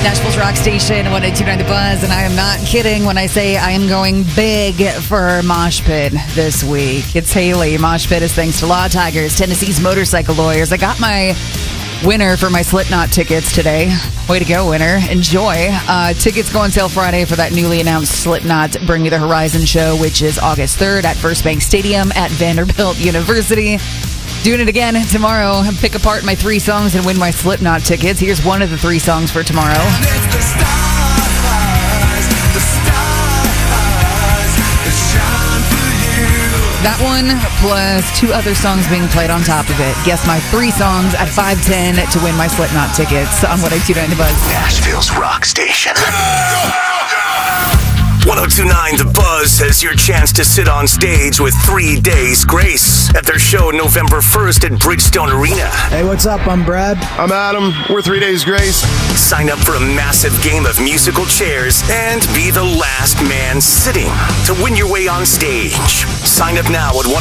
Nashville's Rock Station, 102.9 The Buzz, and I am not kidding when I say I am going big for Mosh Pit this week. It's Haley. Mosh Pit is thanks to Law Tigers, Tennessee's motorcycle lawyers. I got my winner for my Slipknot tickets today. Way to go, winner. Enjoy. Tickets go on sale Friday for that newly announced Slipknot Bring Me the Horizon show, which is August 3rd at First Bank Stadium at Vanderbilt University. Doing it again tomorrow. Pick apart my 3 songs and win my Slipknot tickets. Here's one of the 3 songs for tomorrow. That one, plus 2 other songs being played on top of it. Guess my 3 songs at 5:10 to win my Slipknot tickets on 102.9 The Buzz. Nashville's Rock Station. 102.9 The Buzz has your chance to sit on stage with 3 Days Grace at their show November 1st at Bridgestone Arena. Hey, what's up? I'm Brad. I'm Adam. We're 3 Days Grace. Sign up for a massive game of musical chairs and be the last man sitting to win your way on stage. Sign up now at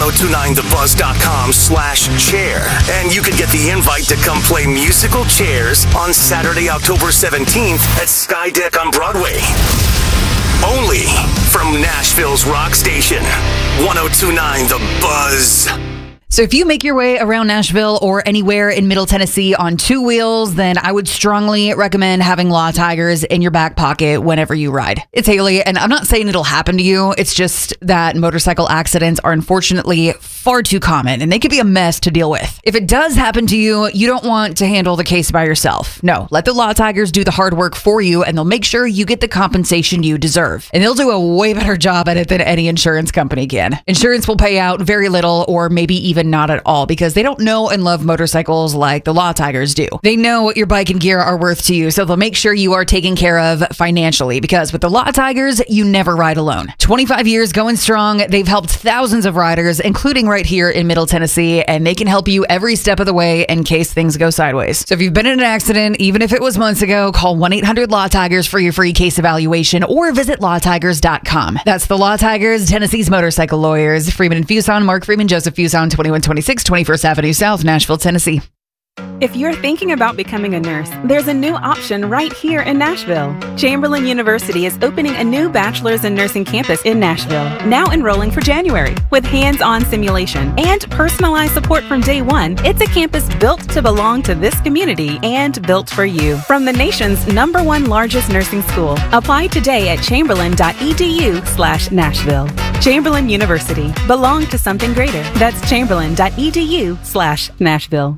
1029thebuzz.com/chair, and you can get the invite to come play musical chairs on Saturday, October 17th at Skydeck on Broadway. Only from Nashville's Rock Station, 102.9 The Buzz. So if you make your way around Nashville or anywhere in Middle Tennessee on 2 wheels, then I would strongly recommend having Law Tigers in your back pocket whenever you ride. It's Haley, and I'm not saying it'll happen to you. It's just that motorcycle accidents are unfortunately far too common, and they could be a mess to deal with. If it does happen to you, you don't want to handle the case by yourself. No, let the Law Tigers do the hard work for you, and they'll make sure you get the compensation you deserve. And they'll do a way better job at it than any insurance company can. Insurance will pay out very little or maybe even not at all because they don't know and love motorcycles like the Law Tigers do. They know what your bike and gear are worth to you, so they'll make sure you are taken care of financially because with the Law Tigers, you never ride alone. 25 years going strong, they've helped thousands of riders, including right here in Middle Tennessee, and they can help you every step of the way in case things go sideways. So if you've been in an accident, even if it was months ago, call 1-800-LAW-TIGERS for your free case evaluation or visit lawtigers.com. That's the Law Tigers, Tennessee's motorcycle lawyers. Freeman and Fuson, Mark Freeman, Joseph Fuson, 2126 21st Avenue South, Nashville, Tennessee. If you're thinking about becoming a nurse, there's a new option right here in Nashville. Chamberlain University is opening a new bachelor's in nursing campus in Nashville, now enrolling for January. With hands-on simulation and personalized support from day one, it's a campus built to belong to this community and built for you. From the nation's #1 largest nursing school, apply today at chamberlain.edu/Nashville. Chamberlain University. Belong to something greater. That's chamberlain.edu/Nashville.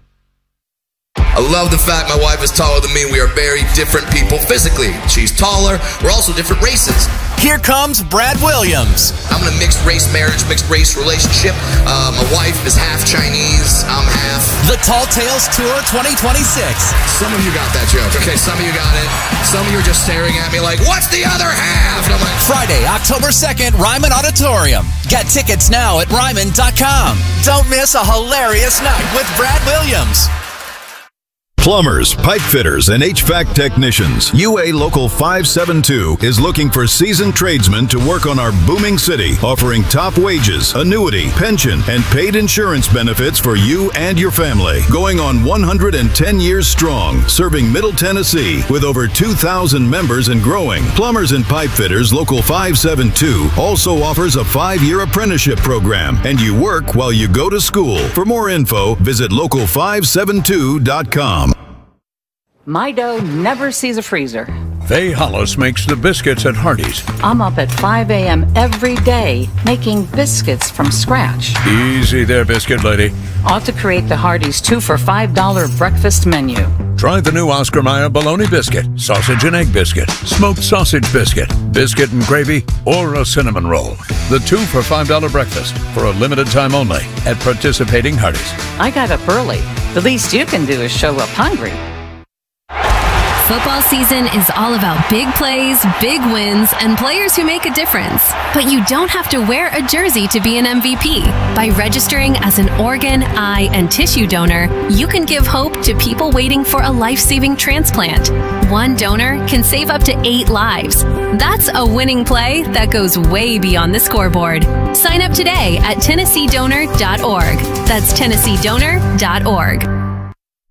I love the fact my wife is taller than me. We are very different people physically. She's taller. We're also different races. Here comes Brad Williams. I'm in a mixed race marriage, mixed race relationship. My wife is half Chinese. I'm half. The Tall Tales Tour 2026. Some of you got that joke. Okay, some of you got it. Some of you are just staring at me like, what's the other half? And I'm like, Friday, October 2nd, Ryman Auditorium. Get tickets now at ryman.com. Don't miss a hilarious night with Brad Williams. Plumbers, pipe fitters, and HVAC technicians. UA Local 572 is looking for seasoned tradesmen to work on our booming city, offering top wages, annuity, pension, and paid insurance benefits for you and your family. Going on 110 years strong, serving Middle Tennessee with over 2,000 members and growing. Plumbers and pipe fitters Local 572 also offers a 5-year apprenticeship program, and you work while you go to school. For more info, visit local572.com. My dough never sees a freezer. Faye Hollis makes the biscuits at Hardee's. I'm up at 5 a.m. every day making biscuits from scratch. Easy there, biscuit lady. Ought to create the Hardee's 2 for $5 breakfast menu. Try the new Oscar Mayer bologna biscuit, sausage and egg biscuit, smoked sausage biscuit, biscuit and gravy, or a cinnamon roll. The 2 for $5 breakfast for a limited time only at participating Hardee's. I got up early. The least you can do is show up hungry. Football season is all about big plays, big wins, and players who make a difference. But you don't have to wear a jersey to be an MVP. By registering as an organ, eye, and tissue donor, you can give hope to people waiting for a life-saving transplant. One donor can save up to 8 lives. That's a winning play that goes way beyond the scoreboard. Sign up today at TennesseeDonor.org. That's TennesseeDonor.org.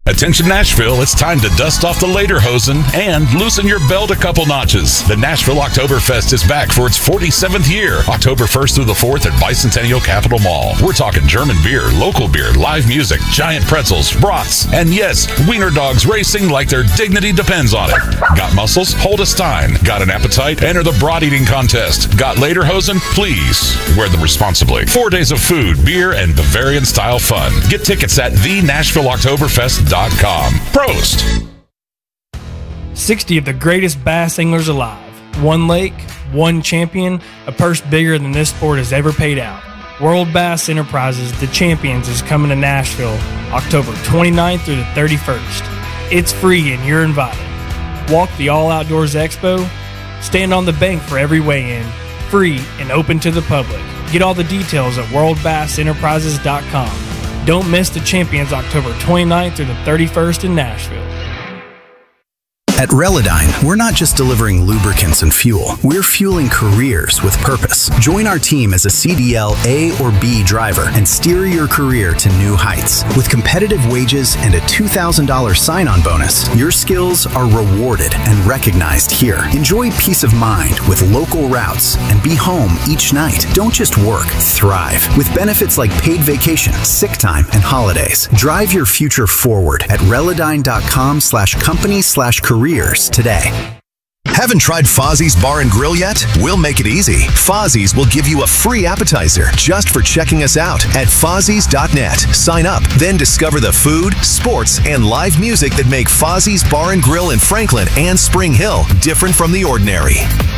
Attention Nashville, it's time to dust off the lederhosen and loosen your belt a couple notches. The Nashville Oktoberfest is back for its 47th year, October 1st through the 4th at Bicentennial Capitol Mall. We're talking German beer, local beer, live music, giant pretzels, brats, and yes, wiener dogs racing like their dignity depends on it. Got muscles? Hold a stein. Got an appetite? Enter the brat eating contest. Got lederhosen? Please wear them responsibly. 4 days of food, beer, and Bavarian-style fun. Get tickets at thenashvilleoktoberfest.com. Prost! 60 of the greatest bass anglers alive. One lake, one champion, a purse bigger than this sport has ever paid out. World Bass Enterprises, the Champions, is coming to Nashville October 29th through the 31st. It's free and you're invited. Walk the All Outdoors Expo. Stand on the bank for every weigh-in. Free and open to the public. Get all the details at worldbassenterprises.com. Don't miss the Champions October 29th through the 31st in Nashville. At Relodyne, we're not just delivering lubricants and fuel. We're fueling careers with purpose. Join our team as a CDL A or B driver and steer your career to new heights. With competitive wages and a $2,000 sign-on bonus, your skills are rewarded and recognized here. Enjoy peace of mind with local routes and be home each night. Don't just work, thrive. With benefits like paid vacation, sick time, and holidays. Drive your future forward at Relodyne.com/company/careers today. Haven't tried Fozzie's Bar and Grill yet? We'll make it easy. Fozzie's will give you a free appetizer just for checking us out at Fozzies.net. Sign up, then discover the food, sports, and live music that make Fozzie's Bar and Grill in Franklin and Spring Hill different from the ordinary.